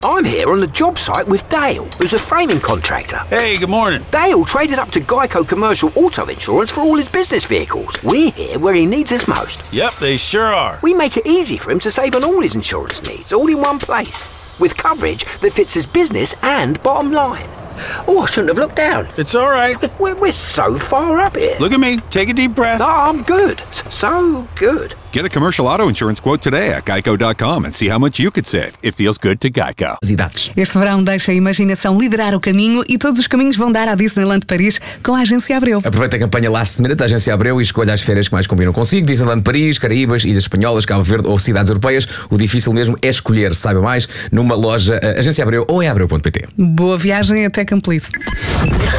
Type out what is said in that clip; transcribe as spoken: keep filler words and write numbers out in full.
I'm here on the job site with Dale, who's a framing contractor. Hey, good morning. Dale traded up to Geico Commercial Auto Insurance for all his business vehicles. We're here where he needs us most. Yep, they sure are. We make it easy for him to save on all his insurance needs, all in one place, with coverage that fits his business and bottom line. Oh, I shouldn't have looked down. It's all right. We're, we're so far up here. Look at me. Take a deep breath. No, I'm good. So good. Get a commercial auto insurance quote today at geico dot com and see how much you could save. It feels good to Geico. Este verão deixa a imaginação liderar o caminho e todos os caminhos vão dar à Disneyland Paris com a Agência Abreu. Aproveita a campanha Last Minute da Agência Abreu e escolha as férias que mais combinam consigo. Disneyland Paris, Caraíbas, Ilhas Espanholas, Cabo Verde ou cidades europeias. O difícil mesmo é escolher. Saiba mais numa loja Agência Abreu ou em abreu ponto pt. Boa viagem até Campolide.